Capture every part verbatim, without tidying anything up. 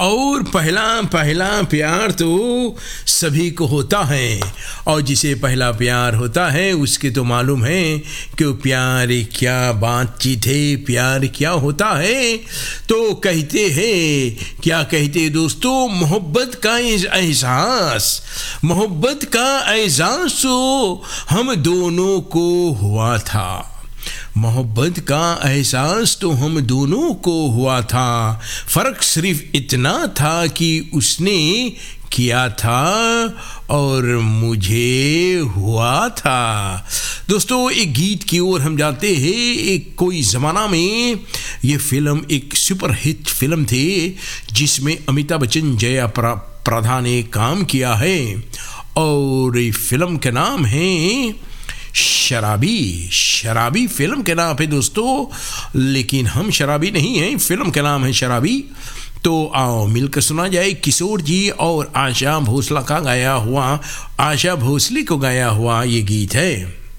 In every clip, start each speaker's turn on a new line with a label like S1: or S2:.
S1: और पहला पहला प्यार तो सभी को होता है, और जिसे पहला प्यार होता है उसके तो मालूम है कि प्यार क्या बातचीत है, प्यार क्या होता है। तो कहते हैं, क्या कहते हैं दोस्तों, मोहब्बत का एहसास, मोहब्बत का एहसास तो हम दोनों को हुआ था, मोहब्बत का एहसास तो हम दोनों को हुआ था। फ़र्क सिर्फ इतना था कि उसने किया था और मुझे हुआ था। दोस्तों, एक गीत की ओर हम जाते हैं। एक कोई ज़माना में ये फिल्म एक सुपर हिट फिल्म थी जिसमें अमिताभ बच्चन, जया प्रदा ने काम किया है, और फिल्म का नाम है शराबी। शराबी फिल्म के नाम है दोस्तों, लेकिन हम शराबी नहीं हैं, फिल्म का नाम है शराबी। तो आओ मिलकर सुना जाए किशोर जी और आशा भोसले का गाया हुआ, आशा भोसले को गाया हुआ ये गीत है।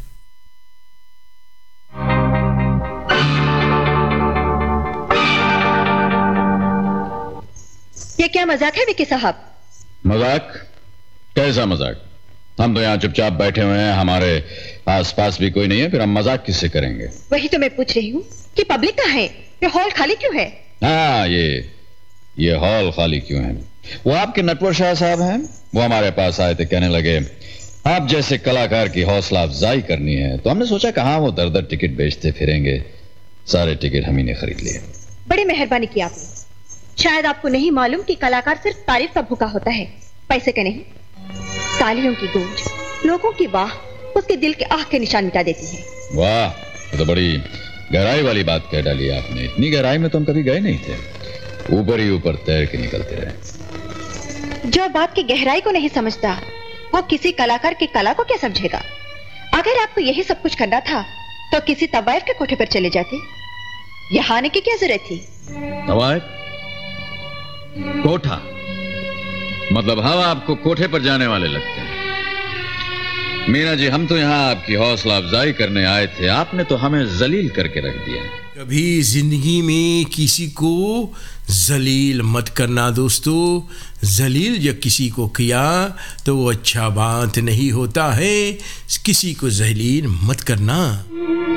S2: ये क्या मजाक है विकी साहब?
S3: मजाक? कैसा मजाक? हम तो यहाँ चुपचाप बैठे हुए हैं, हमारे आसपास भी कोई नहीं है, फिर हम मजाक किससे करेंगे?
S2: वही तो मैं पूछ रही हूँ कि पब्लिक कहाँ है, ये हॉल खाली क्यों है?
S3: हाँ, ये ये हॉल खाली क्यों है? वो आपके नटवर शाह साहब हैं, वो हमारे पास आए थे, कहने लगे आप जैसे कलाकार की हौसला अफजाई करनी है। तो हमने सोचा कहाँ वो दर दर टिकट बेचते फिरेंगे, सारे टिकट हम ही ने खरीद लिए।
S2: बड़ी मेहरबानी की आपने। शायद आपको नहीं मालूम कि कलाकार सिर्फ तारीफ का भूखा होता है, पैसे के नहीं। तालियों की गूंज, लोगों की वाह उसके दिल के आह के निशान मिटा देती है।
S3: वाह, तो बड़ी गहराई वाली बात कह डाली आपने। इतनी गहराई में तो हम कभी गए नहीं थे, ऊपर ही ऊपर तैर के निकलते रहे।
S2: जो बात की गहराई को नहीं समझता वो किसी कलाकार की कला को क्या समझेगा? अगर आपको यही सब कुछ करना था तो किसी तवायफ के कोठे पर चले जाते, यहाँ आने की क्या जरूरत थी?
S3: तवायफ? कोठा? मतलब हम आपको कोठे पर जाने वाले लगते हैं? मीना जी, हम तो यहाँ आपकी हौसला अफजाई करने आए थे, आपने तो हमें जलील करके रख दिया।
S1: कभी जिंदगी में किसी को जलील मत करना दोस्तों। जलील जब किसी को किया तो वो अच्छा बात नहीं होता है, किसी को जलील मत करना।